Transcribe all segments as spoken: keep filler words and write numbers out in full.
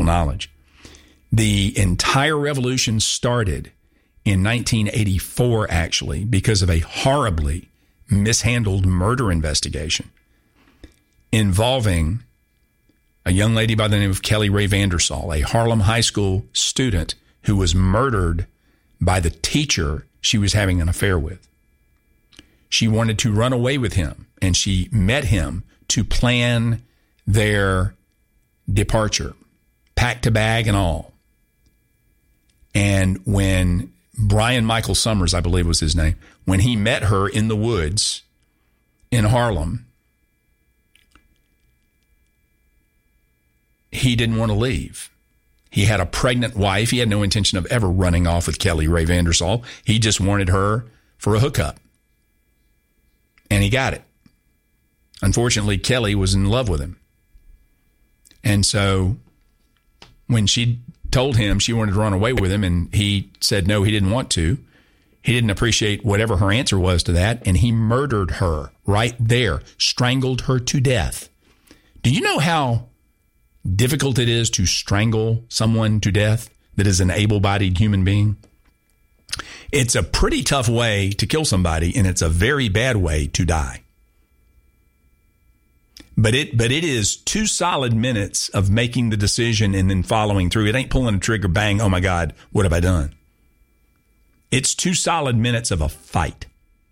medical knowledge. The entire revolution started in nineteen eighty-four, actually, because of a horribly mishandled murder investigation involving a young lady by the name of Kelly Ray Vandersall, a Harlem high school student who was murdered by the teacher she was having an affair with. She wanted to run away with him, and she met him to plan their departure, packed a bag and all. And when Brian Michael Summers, I believe was his name, when he met her in the woods in Harlem, he didn't want to leave. He had a pregnant wife. He had no intention of ever running off with Kelly Ray Vandersall. He just wanted her for a hookup. And he got it. Unfortunately, Kelly was in love with him. And so when she told him she wanted to run away with him and he said no, he didn't want to, he didn't appreciate whatever her answer was to that, and he murdered her right there, strangled her to death. Do you know how difficult it is to strangle someone to death that is an able-bodied human being? It's a pretty tough way to kill somebody, and it's a very bad way to die. But it but it is two solid minutes of making the decision and then following through. It ain't pulling a trigger, bang, oh my God, what have I done? It's two solid minutes of a fight.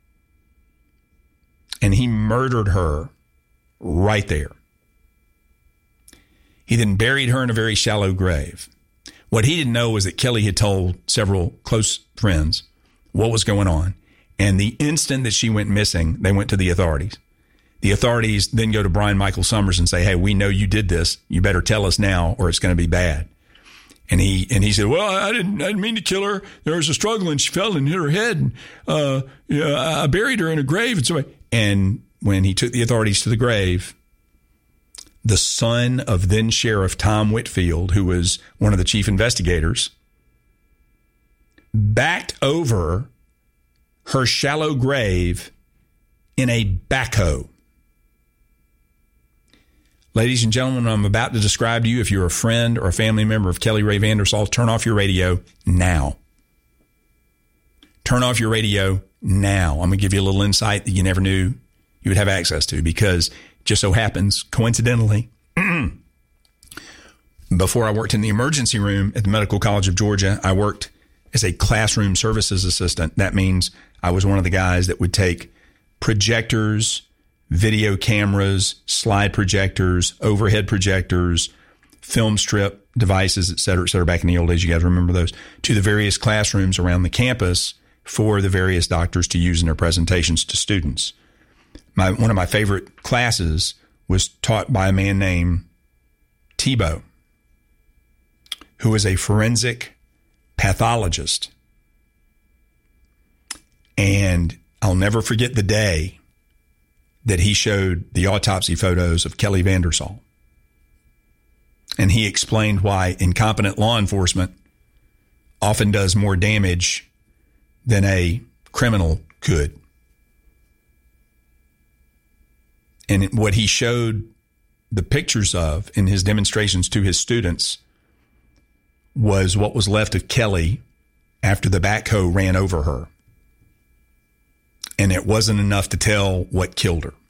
And he murdered her right there. He then buried her in a very shallow grave. What he didn't know was that Kelly had told several close friends what was going on. And the instant that she went missing, they went to the authorities. The authorities then go to Brian Michael Summers and say, hey, we know you did this. You better tell us now or it's going to be bad. And he and he said, well, I didn't I didn't mean to kill her. There was a struggle and she fell and hit her head. And uh, yeah, I buried her in a grave. And so, and when he took the authorities to the grave, the son of then Sheriff Tom Whitfield, who was one of the chief investigators, backed over her shallow grave in a backhoe. Ladies and gentlemen, I'm about to describe to you, if you're a friend or a family member of Kelly Ray Vandersall, turn off your radio now. Turn off your radio now. I'm going to give you a little insight that you never knew you would have access to, because it just so happens, coincidentally, before I worked in the emergency room at the Medical College of Georgia, I worked as a classroom services assistant. That means I was one of the guys that would take projectors, video cameras, slide projectors, overhead projectors, film strip devices, et cetera, et cetera. Back in the old days, you guys remember those, to the various classrooms around the campus for the various doctors to use in their presentations to students. My, one of my favorite classes was taught by a man named Tebow, who is a forensic pathologist. And I'll never forget the day that he showed the autopsy photos of Kelly Vandersall. And he explained why incompetent law enforcement often does more damage than a criminal could. And what he showed the pictures of in his demonstrations to his students was what was left of Kelly after the backhoe ran over her. And it wasn't enough to tell what killed her.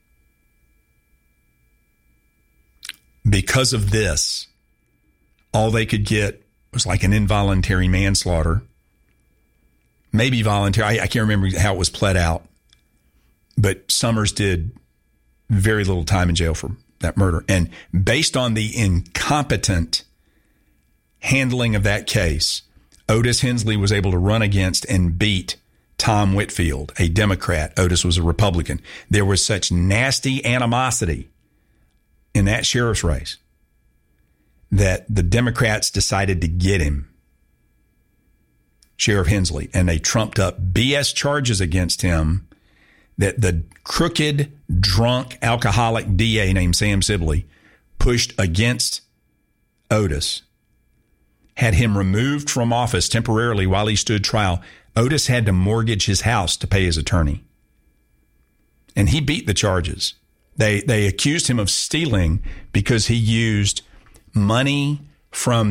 Because of this, all they could get was like an involuntary manslaughter. Maybe voluntary. I, I can't remember how it was pled out. But Summers did very little time in jail for that murder. And based on the incompetent handling of that case, Otis Hensley was able to run against and beat Tom Whitfield, a Democrat. Otis was a Republican. There was such nasty animosity in that sheriff's race that the Democrats decided to get him, Sheriff Hensley, and they trumped up B S charges against him that the crooked, drunk, alcoholic D A named Sam Sibley pushed against Otis, had him removed from office temporarily while he stood trial. Otis had to mortgage his house to pay his attorney. And he beat the charges. They they accused him of stealing because he used money from